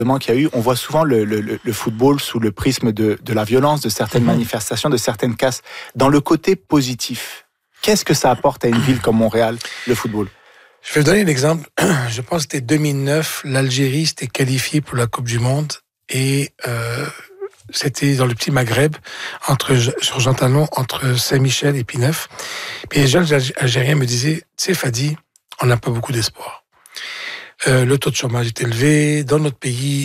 qu'il y a eu, on voit souvent le football sous le prisme de la violence, de certaines manifestations, de certaines casses. Dans le côté positif, qu'est-ce que ça apporte à une ville comme Montréal, le football? Je vais vous donner un exemple. Je pense que c'était 2009, l'Algérie s'était qualifiée pour la Coupe du Monde et c'était dans le petit Maghreb, sur Jean Talon, entre Saint-Michel et Pinneuf. Puis les gens algériens me disaient, tu sais Fadi, on n'a pas beaucoup d'espoir. Le taux de chômage est élevé. Dans notre pays,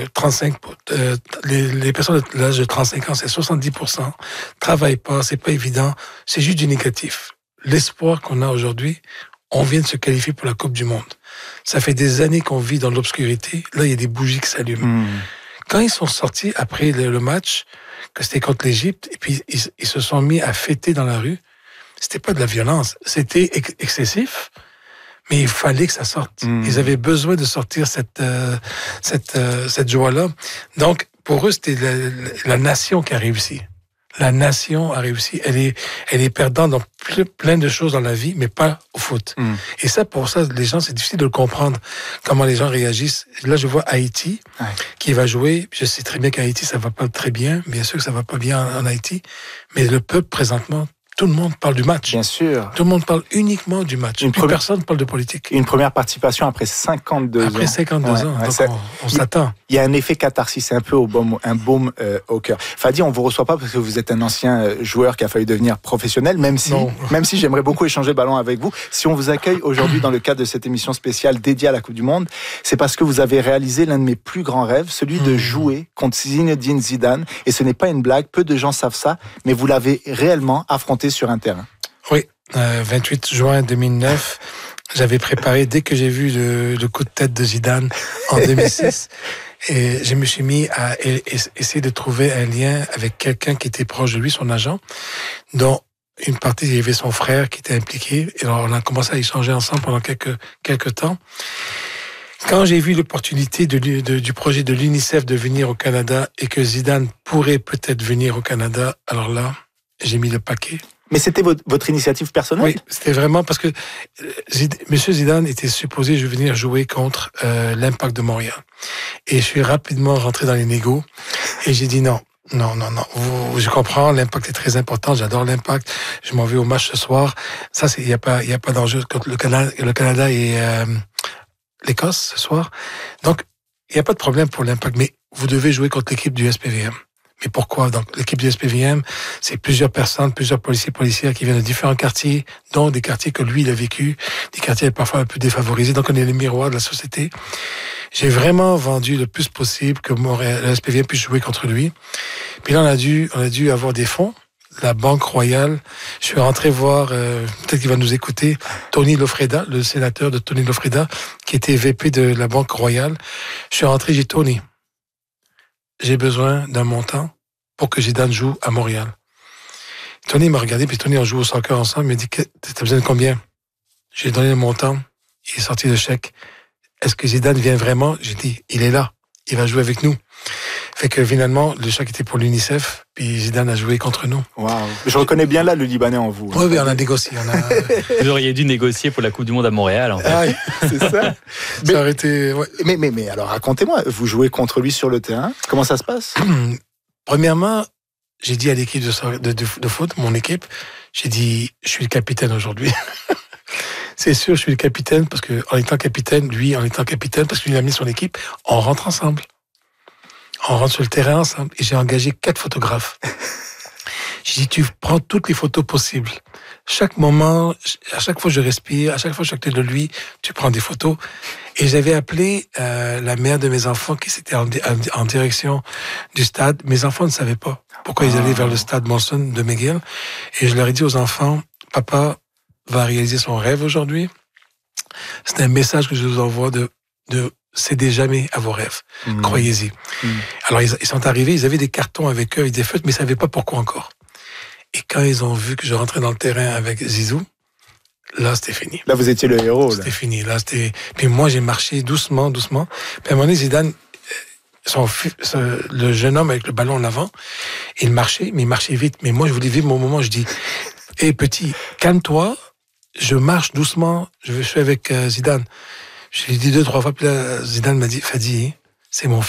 les personnes de l'âge de 35 ans, c'est 70%. Travaillent pas, c'est pas évident. C'est juste du négatif. L'espoir qu'on a aujourd'hui, on vient de se qualifier pour la Coupe du Monde. Ça fait des années qu'on vit dans l'obscurité. Là, il y a des bougies qui s'allument. Quand ils sont sortis après le match, que c'était contre l'Égypte, et puis ils se sont mis à fêter dans la rue, c'était pas de la violence. C'était excessif. Mais il fallait que ça sorte. Ils avaient besoin de sortir cette joie-là. Donc, pour eux, c'était la nation qui a réussi. La nation a réussi. Elle est perdante dans plein de choses dans la vie, mais pas au foot. Et ça, pour ça, les gens, c'est difficile de le comprendre, comment les gens réagissent. Là, je vois Haïti, qui va jouer. Je sais très bien qu'Haïti, ça va pas très bien. Bien sûr que ça va pas bien en Haïti. Mais le peuple, présentement, tout le monde parle du match. Bien sûr. Tout le monde parle uniquement du match. Personne parle de politique. Une première participation après 52 ans. Après 52 ans. Donc on s'attend. Il y a un effet catharsis, c'est un peu un baume au cœur. Fadi, on vous reçoit pas parce que vous êtes un ancien joueur qui a failli devenir professionnel, même si j'aimerais beaucoup échanger le ballon avec vous. Si on vous accueille aujourd'hui dans le cadre de cette émission spéciale dédiée à la Coupe du Monde, c'est parce que vous avez réalisé l'un de mes plus grands rêves, celui de jouer contre Zinedine Zidane. Et ce n'est pas une blague, peu de gens savent ça, mais vous l'avez réellement affronté sur un terrain. Oui, 28 juin 2009, j'avais préparé, dès que j'ai vu le coup de tête de Zidane en 2006, et je me suis mis à essayer de trouver un lien avec quelqu'un qui était proche de lui, son agent, dont une partie, il y avait son frère qui était impliqué, et alors on a commencé à échanger ensemble pendant quelques temps. Quand j'ai vu l'opportunité du projet de l'UNICEF de venir au Canada et que Zidane pourrait peut-être venir au Canada, alors là, j'ai mis le paquet. Mais c'était votre initiative personnelle? Oui, c'était vraiment parce que Monsieur Zidane était supposé venir jouer contre l'Impact de Montréal. Et je suis rapidement rentré dans les négos et j'ai dit non. Je comprends, l'Impact est très important, j'adore l'Impact. Je m'en vais au match ce soir. Ça, il y a pas d'enjeu contre le Canada et l'Écosse ce soir. Donc, il y a pas de problème pour l'Impact, mais vous devez jouer contre l'équipe du SPVM. Mais pourquoi? Donc, l'équipe du SPVM, c'est plusieurs personnes, plusieurs policières qui viennent de différents quartiers, dont des quartiers que lui, il a vécu, des quartiers parfois un peu défavorisés. Donc, on est les miroirs de la société. J'ai vraiment vendu le plus possible que le SPVM puisse jouer contre lui. Puis là, on a dû avoir des fonds. La Banque Royale. Je suis rentré voir, peut-être qu'il va nous écouter, Tony Lofreda, le sénateur de Tony Lofreda, qui était VP de la Banque Royale. Je suis rentré, j'ai dit, Tony, j'ai besoin d'un montant pour que Zidane joue à Montréal. Tony m'a regardé, puis Tony, on joue au soccer ensemble, il m'a dit, t'as besoin de combien? J'ai donné le montant, il est sorti le chèque. Est-ce que Zidane vient vraiment? J'ai dit, il est là, il va jouer avec nous. Fait que finalement, le chèque était pour l'UNICEF, puis Zidane a joué contre nous. Waouh. Je reconnais bien là le Libanais en vous. Oui, on a négocié. Vous auriez dû négocier pour la Coupe du Monde à Montréal, en fait. Ah, c'est ça. Ça aurait été... Ouais. Mais alors, racontez-moi, vous jouez contre lui sur le terrain, comment ça se passe? Premièrement, j'ai dit à l'équipe de foot, mon équipe, j'ai dit, je suis le capitaine aujourd'hui. C'est sûr, je suis le capitaine, parce que en étant capitaine, parce qu'il a mis son équipe, on rentre ensemble. On rentre sur le terrain ensemble. Et j'ai engagé 4 photographes. J'ai dit, tu prends toutes les photos possibles. Chaque moment, à chaque fois que je respire, à chaque fois que je suis à côté de lui, tu prends des photos. Et j'avais appelé la mère de mes enfants qui était en direction du stade. Mes enfants ne savaient pas pourquoi ils allaient vers le stade Molson de McGill. Et je leur ai dit aux enfants, papa va réaliser son rêve aujourd'hui. C'est un message que je vous envoie de cédez jamais à vos rêves. Croyez-y. Alors, ils sont arrivés, ils avaient des cartons avec eux, avec des feutres, mais ils savaient pas pourquoi encore. Et quand ils ont vu que je rentrais dans le terrain avec Zizou, là, c'était fini. Là, vous étiez le héros. C'était fini. Là, puis moi, j'ai marché doucement. Puis à un moment donné, Zidane, le jeune homme avec le ballon en avant, il marchait, mais il marchait vite. Mais moi, je voulais vivre mon moment. Je dis, hé, petit, calme-toi. Je marche doucement. Je suis avec Zidane. Je lui ai dit 2-3 fois, puis là, Zidane m'a dit, Fadi, c'est mon